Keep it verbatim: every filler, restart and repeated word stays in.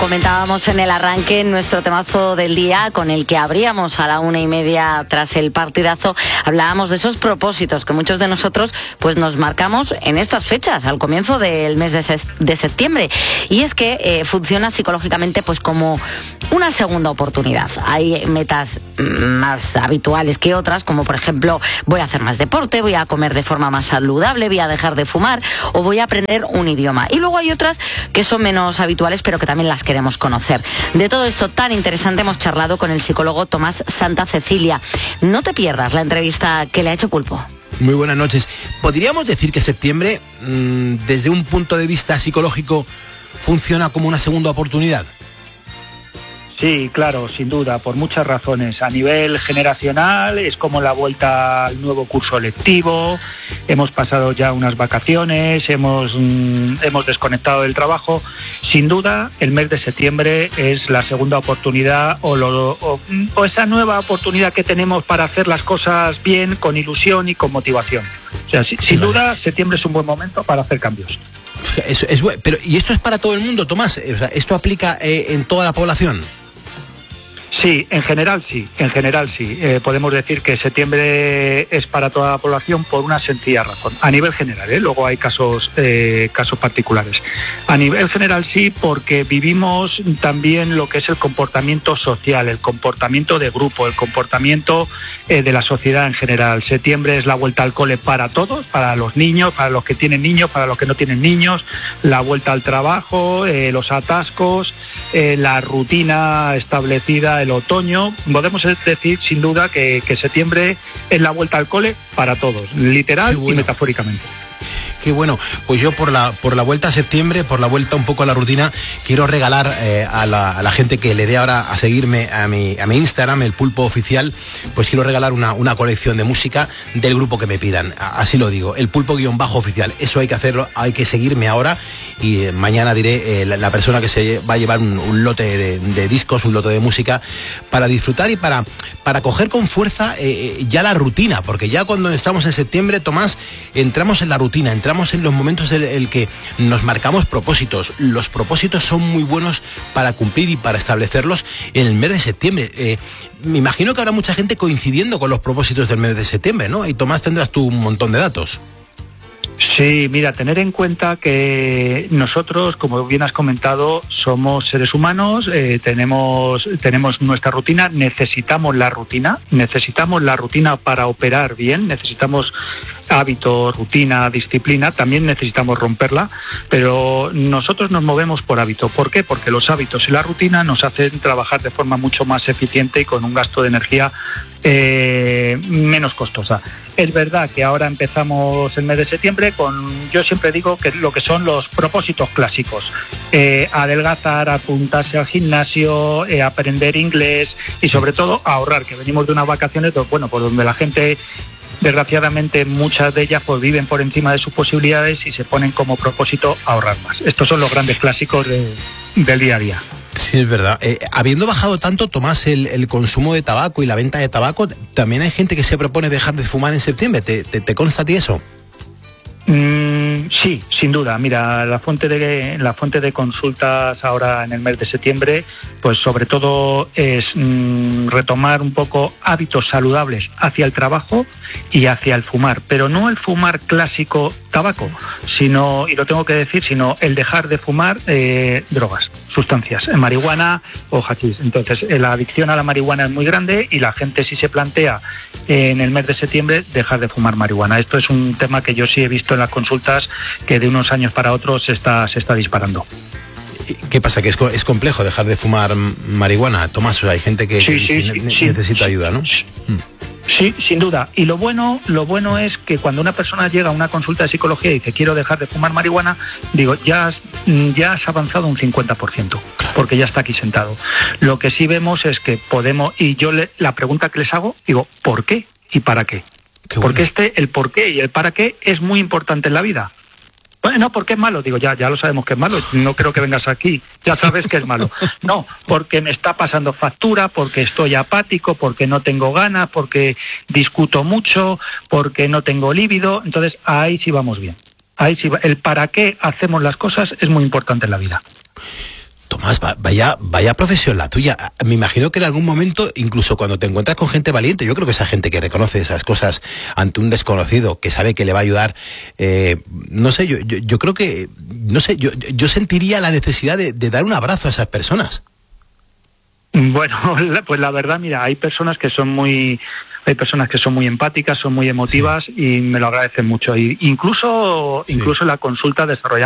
comentábamos en el arranque nuestro temazo del día con el que abríamos a la una y media tras el partidazo. Hablábamos de esos propósitos que muchos de nosotros pues nos marcamos en estas fechas, al comienzo del mes de, se- de septiembre. Y es que eh, funciona psicológicamente pues como una segunda oportunidad. Hay metas más habituales que otras, como por ejemplo voy a hacer más deporte, voy a comer de forma más saludable, voy a dejar de fumar o voy a aprender un idioma. Y luego hay otras que son menos habituales pero que también las queremos conocer. De todo esto tan interesante hemos charlado con el psicólogo Tomás Santa Cecilia. No te pierdas la entrevista que le ha hecho Pulpo. Muy buenas noches. ¿Podríamos decir que septiembre, mmm, desde un punto de vista psicológico, funciona como una segunda oportunidad? Sí, claro, sin duda, por muchas razones. A nivel generacional es como la vuelta al nuevo curso lectivo, hemos pasado ya unas vacaciones, hemos, mm, hemos desconectado del trabajo. Sin duda, el mes de septiembre es la segunda oportunidad o, lo, o, o esa nueva oportunidad que tenemos para hacer las cosas bien, con ilusión y con motivación. O sea, si, sin duda, septiembre es un buen momento para hacer cambios. Eso es bueno, pero ¿y esto es para todo el mundo, Tomás? O sea, ¿esto aplica eh, en toda la población? Sí, en general sí, en general sí. Eh, podemos decir que septiembre es para toda la población por una sencilla razón. A nivel general, ¿eh? Luego hay casos, eh, casos particulares. A nivel general sí, porque vivimos también lo que es el comportamiento social, el comportamiento de grupo, el comportamiento eh, de la sociedad en general. Septiembre es la vuelta al cole para todos, para los niños, para los que tienen niños, para los que no tienen niños, la vuelta al trabajo, eh, los atascos, eh, la rutina establecida, el otoño. Podemos decir sin duda que, que septiembre es la vuelta al cole para todos, literal bueno. y metafóricamente. Qué bueno, pues yo por la por la vuelta a septiembre, por la vuelta un poco a la rutina, quiero regalar eh, a, la, a la gente que le dé ahora a seguirme a mi, a mi Instagram, el Pulpo Oficial, pues quiero regalar una, una colección de música del grupo que me pidan. Así lo digo, el Pulpo guión bajo oficial. Eso hay que hacerlo, hay que seguirme ahora y eh, mañana diré eh, la, la persona que se va a llevar un, un lote de, de discos, un lote de música para disfrutar y para, para coger con fuerza eh, ya la rutina, porque ya cuando estamos en septiembre, Tomás, entramos en la rutina, entramos en los momentos en el que nos marcamos propósitos. Los propósitos son muy buenos para cumplir y para establecerlos en el mes de septiembre. Eh, me imagino que habrá mucha gente coincidiendo con los propósitos del mes de septiembre, ¿no? Y Tomás, tendrás tú un montón de datos. Sí, mira, tener en cuenta que nosotros, como bien has comentado, somos seres humanos, eh, tenemos, tenemos nuestra rutina, necesitamos la rutina, necesitamos la rutina para operar bien, necesitamos hábitos, rutina, disciplina, también necesitamos romperla, pero nosotros nos movemos por hábito. ¿Por qué? Porque los hábitos y la rutina nos hacen trabajar de forma mucho más eficiente y con un gasto de energía eh, menos costosa. Es verdad que ahora empezamos el mes de septiembre con, yo siempre digo que lo que son los propósitos clásicos. Eh, adelgazar, apuntarse al gimnasio, eh, aprender inglés y sobre todo ahorrar, que venimos de unas vacaciones, bueno, por donde la gente, desgraciadamente muchas de ellas pues viven por encima de sus posibilidades y se ponen como propósito ahorrar más. Estos son los grandes clásicos de, del día a día. Sí, es verdad. Eh, habiendo bajado tanto, Tomás, el, el consumo de tabaco y la venta de tabaco, también hay gente que se propone dejar de fumar en septiembre. ¿Te, te, te consta a ti eso? Mm, sí, sin duda. Mira, la fuente de la fuente de consultas ahora en el mes de septiembre, pues sobre todo es mm, retomar un poco hábitos saludables hacia el trabajo y hacia el fumar, pero no el fumar clásico tabaco, sino, y lo tengo que decir, sino el dejar de fumar eh, drogas, sustancias, marihuana o hachís. Entonces, la adicción a la marihuana es muy grande y la gente sí se plantea eh, en el mes de septiembre dejar de fumar marihuana. Esto es un tema que yo sí he visto en las consultas que de unos años para otros se está, se está disparando. ¿Qué pasa? ¿Que es, es complejo dejar de fumar marihuana, Tomás? O sea, hay gente que, sí, que sí, ne- sí, necesita sí, ayuda, ¿no? Sí. Sí, sin duda. Y lo bueno, lo bueno es que cuando una persona llega a una consulta de psicología y dice quiero dejar de fumar marihuana, digo, ya has, ya has avanzado un cincuenta por ciento, porque ya está aquí sentado. Lo que sí vemos es que podemos, y yo le, la pregunta que les hago, digo, ¿por qué y para qué? Qué bueno. Porque este, el por qué y el para qué es muy importante en la vida. Bueno, no, porque es malo. Digo, ya, ya lo sabemos que es malo. No creo que vengas aquí. Ya sabes que es malo. No, porque me está pasando factura, porque estoy apático, porque no tengo ganas, porque discuto mucho, porque no tengo líbido. Entonces, ahí sí vamos bien. Ahí sí va. El para qué hacemos las cosas es muy importante en la vida. Tomás, vaya, vaya profesión la tuya. Me imagino que en algún momento, incluso cuando te encuentras con gente valiente, yo creo que esa gente que reconoce esas cosas ante un desconocido, que sabe que le va a ayudar, eh, no sé, yo, yo, yo creo que, no sé, yo, yo sentiría la necesidad de, de dar un abrazo a esas personas. Bueno, pues la verdad, mira, hay personas que son muy... Hay personas que son muy empáticas, son muy emotivas, sí, y me lo agradecen mucho. Y incluso, sí, incluso en la consulta desarrollamos